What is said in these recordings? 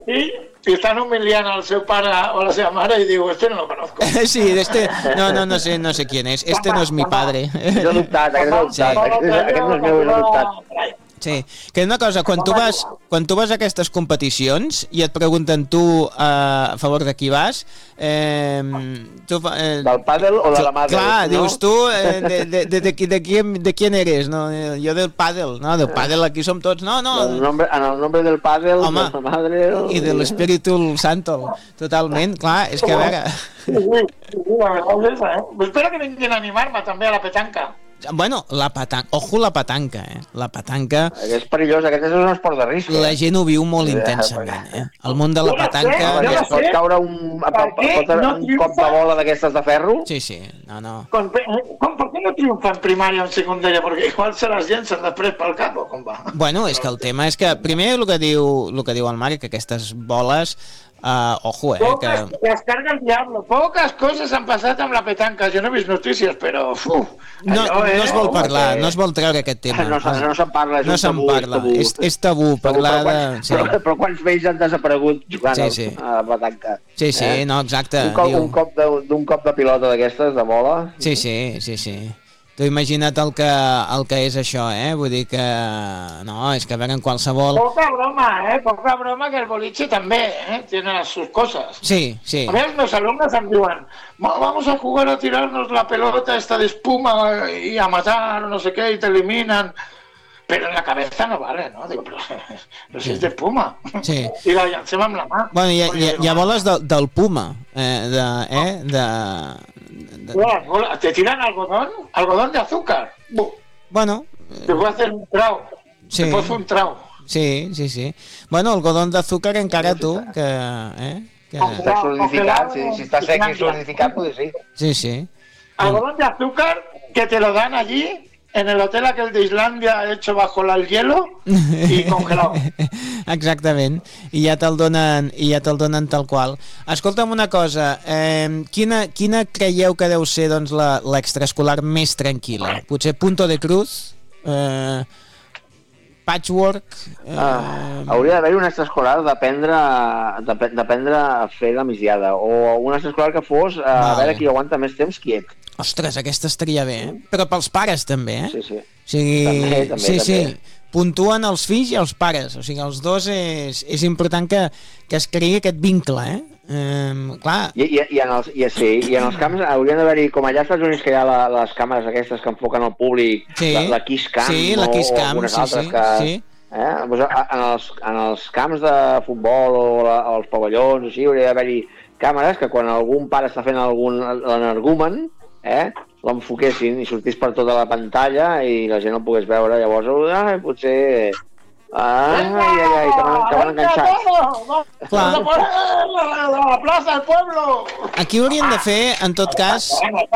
y están humillando al seu pare o a la seva mare y digo, este no lo conozco. Sí, no sé quién es. Este no es mi padre. És adoptat, aquest no és meu, és adoptat. Sí, que una cosa, quan tu vas a aquestes competicions i et pregunten tu a favor de qui vas, del pàdel o de la mà? Clar, dius tu de quién eres, no? Jo del pàdel, no? Del pàdel aquí som tots, no. En el nombre del pàdel, home, de la madre... I de l'Espíritu Santo, totalment, clar, és que a veure... Sí, la verdad es esa, Espero que vengan a animar-me també a la petanca. Bueno, la patanca, ojo la patanca, La patanca... És perillós, aquest és un esport de risc. La gent ho viu molt intensament, El món de la patanca... Pot caure un cop de bola d'aquestes de ferro? Sí, no. ¿Por qué no triunfa en primaria o en secundaria? Porque igual se las llencen després pel cap, o com va? Bueno, és que el tema és que, primer, el que diu el Marc, que aquestes boles... ojo, que... Las carga el diablo. Pocas cosas han passat amb la petanca. Jo no he vist notícies, però... No es vol parlar, no es vol treure aquest tema. No se'n parla, no se'n parla. És tabú parlar de... Però quants vells han desaparegut jugant a la petanca? Sí, no, exacte. Un cop de pilota d'aquestes, de bola? Sí. Tu imagina't el que és això, Vull dir que... No, és que a veure, en qualsevol... Poca broma que el boliche també, tiene sus cosas. Sí. A ver, los alumnos em diuen, vamos a jugar a tirarnos la pelota esta de espuma y a matar, no sé qué, y te eliminan. Pero en la cabeza no vale, ¿no? Digo, pero si es de espuma. Sí. I la llancem amb la mà. Bueno, hi ha boles del Puma, ¿Te tiran algodón de azúcar? Bueno. Te puedo hacer un trau. Sí. Te puedo hacer un trau. Sí. Bueno, algodón d'azúcar encara tu, que... Està solidificat, si està sec i solidificat, potser sí. Sí. Algodón de azúcar que te lo dan allí en el hotel aquel de Islandia hecho bajo el hielo y congelado. Exactament, i ja te'l donen tal qual. Escolta'm una cosa, quina creieu que deu ser doncs, l'extraescolar més tranquil·la? Potser Punto de Cruz? Patchwork? Hauria d'haver-hi un extraescolar d'aprendre a fer la migdiada, o un extraescolar que fos a veure qui aguanta més temps quiet. Ostres, aquesta estaria bé, Però pels pares també, Sí. O sigui, també. Puntuen els fills i els pares, o sigui, els dos és important que es creï aquest vincle, clar. I en els camps haurien d'haver-hi, com allà als Estats Units que hi ha les càmeres aquestes que enfoquen al públic, la Kiss Cam, o algunes altres que... En els camps de futbol o els pavellons, així, hauria d'haver-hi càmeres que quan algun pare està fent algun energumen, l'enfoquessin i sortís per tota la pantalla i la gent el pogués veure. Llavors, potser... que van enganxats. La plaça del pueblo! Aquí haurien de fer, en tot cas,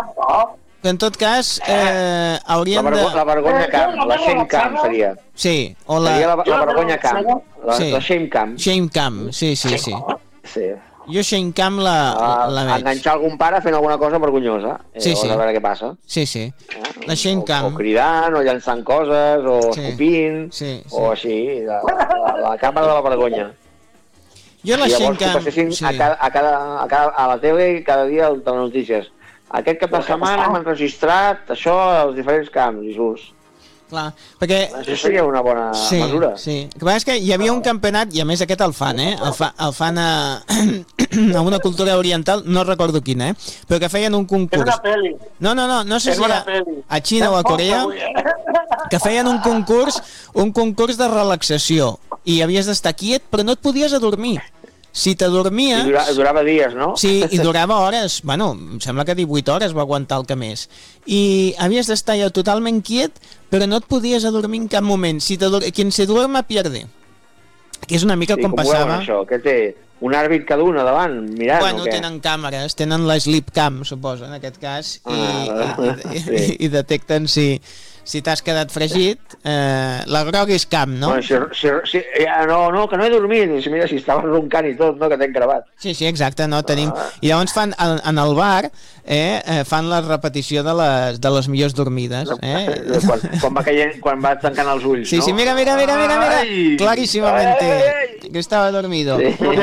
haurien de... La vergonya camp, la shame camp seria. Sí, o seria la vergonya camp, la shame camp. Shame camp, sí. Jo shame camp la veig. Enganxar algun pare fent alguna cosa vergonyosa. Sí. A veure què passa. Sí. La shame camp. O cridant, o llançant coses, o escopint, o així. La càmera de la vergonya. Jo la shame camp... A la tele cada dia el telenotícies. Aquest cap de setmana hem enregistrat això als diferents camps i surts. Clar, perquè... Això seria una bona mesura. Sí. El que passa és que hi havia un campionat, i a més aquest el fan, el fan a una cultura oriental, no recordo quina, però que feien un concurs. És una pel·li. No sé si era a Xina o a Corea, que feien un concurs de relaxació, i havies d'estar quiet, però no et podies adormir. Si t'adormies... I durava dies, no? Sí, i durava hores. Bueno, em sembla que 18 hores va aguantar el que més. I havies d'estar ja totalment quiet, però no et podies adormir en cap moment. Quien se duerma pierde. Que és una mica com passava... Això? Què té? Un àrbit cada una davant, mirant, bueno, o què? Tenen càmeres, tenen la sleep cam, suposo, en aquest cas, i detecten si t'has quedat fregit, la Groguis Cam, no? Bueno, no, que no he dormit. Mira, si estaves roncant i tot, no, que t'hem gravat. Sí, exacte, no, tenim... I llavors fan, en el bar, fan la repetició de les millors dormides. Quan va tancant els ulls, no? Sí, mira, claríssimamente, que estava dormido.